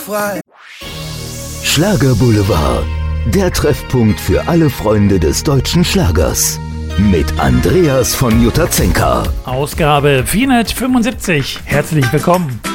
Schlager Boulevard, der Treffpunkt für alle Freunde des deutschen Schlagers. Mit Andreas von Jutazenka. Ausgabe 475. Herzlich willkommen.